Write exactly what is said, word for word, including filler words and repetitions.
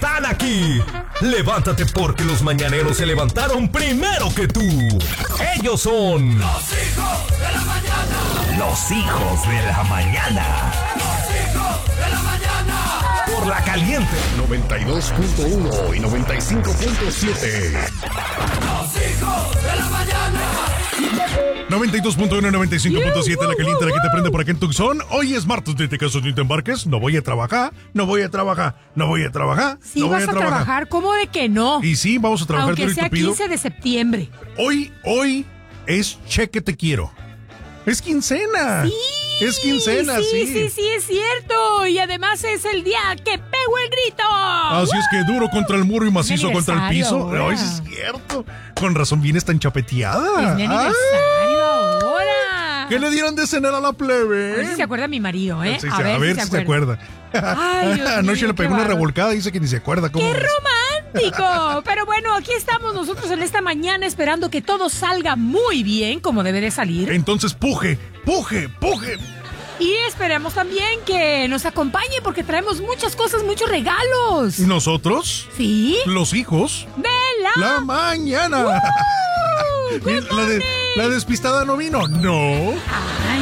están aquí. Levántate porque los mañaneros se levantaron primero que tú. Ellos son los hijos de la mañana. Los hijos de la mañana. Los hijos de la mañana. Por La Caliente noventa y dos punto uno y noventa y cinco punto siete. Los hijos de la mañana. noventa y dos punto uno y noventa y cinco punto siete, La Caliente, la que te prende por acá en Tucson. Hoy es martes, ni te casos ni te embarques. No voy a trabajar, no voy a trabajar, no voy a trabajar. Sí, no voy vas a a trabajar. trabajar, ¿cómo de que no? Y sí, vamos a trabajar aunque duro y sea tupido. quince de septiembre. Hoy, hoy es cheque te quiero. Es quincena. Sí. Es quincena, sí. Sí, sí, sí, es cierto. Y además es el día que pego el grito. Así es que duro contra el muro y macizo contra el piso. Ahora. Ay, sí es cierto. Con razón vienes tan chapeteada. Es mi aniversario ahora. ¿Qué le dieron de cenar a la plebe? A ver si se acuerda mi marido, ¿eh? Sí, a, ver, a ver si se acuerda. Ay, Dios Anoche mío, le pegó qué una bárbaro. revolcada y dice que ni se acuerda cómo. ¡Qué es. romántico! Pero bueno, aquí estamos nosotros en esta mañana esperando que todo salga muy bien, como debe de salir. Entonces puje, puje, puje. Y esperemos también que nos acompañe porque traemos muchas cosas, muchos regalos. ¿Y nosotros? ¿Sí? Los hijos. ¡De la, La mañana. ¡Uh! ¿Y la, de- la despistada no vino? No.